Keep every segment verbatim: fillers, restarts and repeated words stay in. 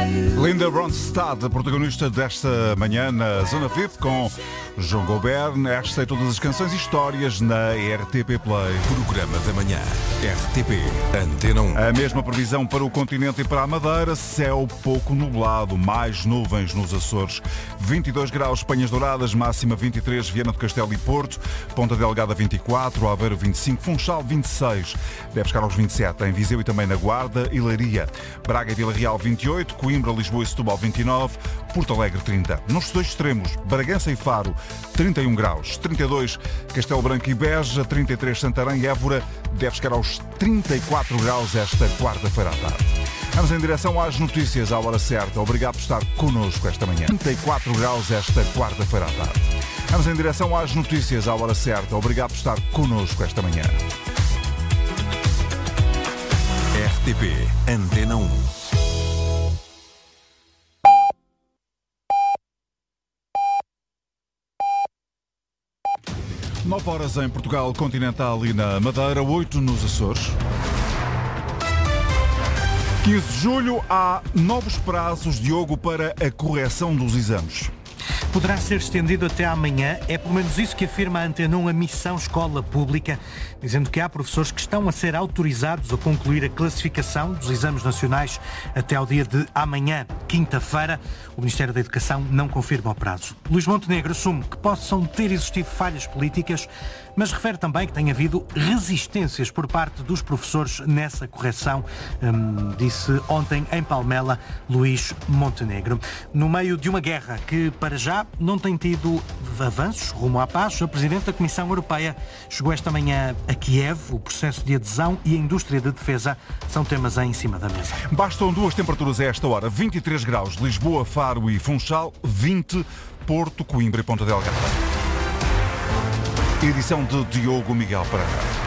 Linda Ronstadt, protagonista desta manhã na Zona V I P com João Gobert. Esta e todas as canções e histórias na R T P Play. Programa da manhã, R T P, Antena um. A mesma previsão para o continente e para a Madeira. Céu pouco nublado, mais nuvens nos Açores. vinte e dois graus, Penhas Douradas, máxima vinte e três, Viana do Castelo e Porto. Ponta Delgada vinte e quatro, Aveiro vinte e cinco, Funchal vinte e seis. Deve chegar aos vinte e sete em Viseu e também na Guarda e Leiria. Braga e Vila Real vinte e oito, Coimbra, Lisboa e Setúbal vinte e nove, Porto Alegre trinta. Nos dois extremos, Bragança e Faro trinta e um graus, trinta e dois Castelo Branco e Beja, trinta e três Santarém e Évora. Deve chegar aos trinta e quatro graus esta quarta-feira à tarde. Vamos em direção às notícias à hora certa. Obrigado por estar connosco esta manhã. trinta e quatro graus esta quarta-feira à tarde. Vamos em direção às notícias à hora certa. Obrigado por estar connosco esta manhã. R T P, Antena um. nove horas em Portugal Continental e na Madeira, oito nos Açores. quinze de julho há novos prazos, Diogo, para a correção dos exames. Poderá ser estendido até amanhã, é pelo menos isso que afirma a Antena um, a Missão Escola Pública, dizendo que há professores que estão a ser autorizados a concluir a classificação dos exames nacionais até ao dia de amanhã, quinta-feira. O Ministério da Educação não confirma o prazo. Luís Montenegro assume que possam ter existido falhas políticas, mas refere também que tem havido resistências por parte dos professores nessa correção, hum, disse ontem em Palmela Luís Montenegro. No meio de uma guerra que, para já, não tem tido avanços rumo à paz, a Presidente da Comissão Europeia chegou esta manhã a Kiev. O processo de adesão e a indústria de defesa são temas em cima da mesa. Bastam duas temperaturas a esta hora. vinte e três graus, Lisboa, Faro e Funchal, vinte, Porto, Coimbra e Ponta Delgada. Edição de Diogo Miguel Pereira.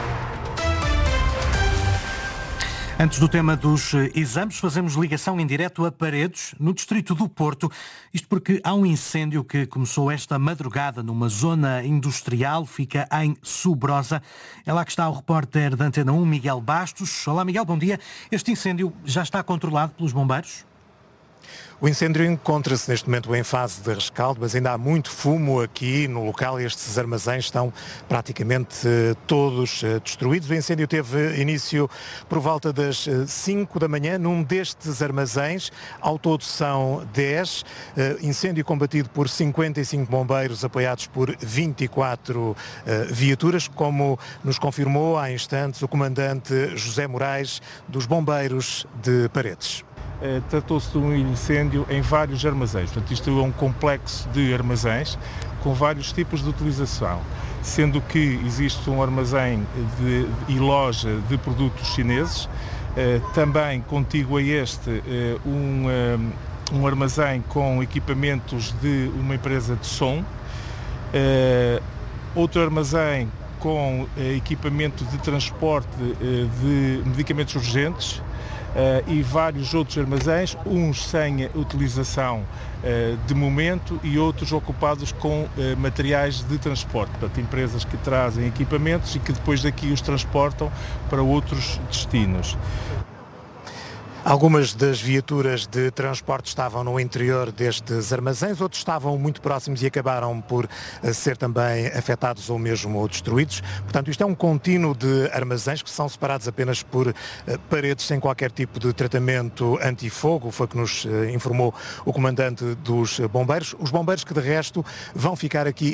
Antes do tema dos exames, fazemos ligação em direto a Paredes, no distrito do Porto. Isto porque há um incêndio que começou esta madrugada numa zona industrial, fica em Subrosa. É lá que está o repórter da Antena um, Miguel Bastos. Olá, Miguel, bom dia. Este incêndio já está controlado pelos bombeiros? O incêndio encontra-se neste momento em fase de rescaldo, mas ainda há muito fumo aqui no local. Estes armazéns estão praticamente todos destruídos. O incêndio teve início por volta das cinco da manhã num destes armazéns. Ao todo são dez. Incêndio combatido por cinquenta e cinco bombeiros, apoiados por vinte e quatro viaturas, como nos confirmou há instantes o comandante José Moraes dos Bombeiros de Paredes. Uh, tratou-se de um incêndio em vários armazéns. Portanto, isto é um complexo de armazéns com vários tipos de utilização, sendo que existe um armazém de, de, e loja de produtos chineses, uh, também contíguo a este uh, um, um, um armazém com equipamentos de uma empresa de som, uh, outro armazém com uh, equipamento de transporte uh, de medicamentos urgentes, Uh, e vários outros armazéns, uns sem utilização uh, de momento e outros ocupados com uh, materiais de transporte, portanto, empresas que trazem equipamentos e que depois daqui os transportam para outros destinos. Algumas das viaturas de transporte estavam no interior destes armazéns, outros estavam muito próximos e acabaram por ser também afetados ou mesmo destruídos. Portanto, isto é um contínuo de armazéns que são separados apenas por paredes sem qualquer tipo de tratamento antifogo, foi o que nos informou o comandante dos bombeiros. Os bombeiros que, de resto, vão ficar aqui